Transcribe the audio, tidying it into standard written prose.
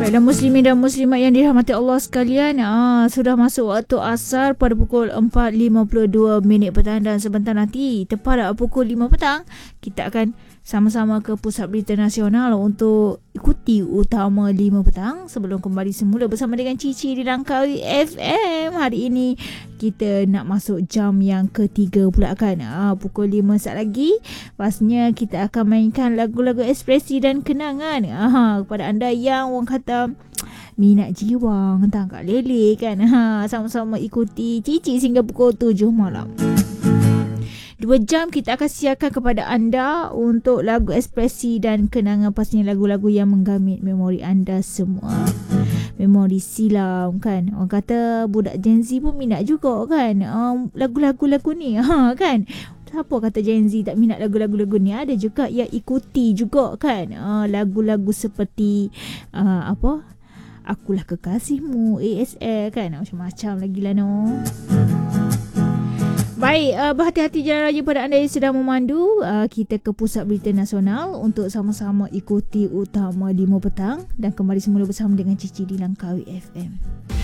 Baiklah muslimin dan muslimat yang dirahmati Allah sekalian, sudah masuk waktu asar pada pukul 4.52 petang dan sebentar nanti tepat pukul 5 petang kita akan sama-sama ke Pusat Berita Nasional untuk ikuti utama 5 petang sebelum kembali semula bersama dengan Cici di Langkawi FM. Hari ini kita nak masuk jam yang ketiga pula kan. Pukul 5 saat lagi pastinya kita akan mainkan lagu-lagu ekspresi dan kenangan kepada anda yang orang kata minat jiwang tangkap lele kan. Sama-sama ikuti Cici sehingga pukul 7 malam. 2 jam kita akan siarkan kepada anda untuk lagu ekspresi dan kenangan, pastinya lagu-lagu yang menggamit memori anda semua. Memori silam kan. Orang kata budak Gen Z pun minat juga kan lagu-lagu ni kan. Siapa kata Gen Z tak minat lagu-lagu ni? Ada juga yang ikuti juga kan. Lagu-lagu seperti Akulah Kekasihmu, ASL kan. Macam-macam lagi lah no. Baik, berhati-hati jalan raya pada anda yang sedang memandu. Kita ke Pusat Berita Nasional untuk sama-sama ikuti utama 5 petang dan kembali semula bersama dengan Cici di Langkawi FM.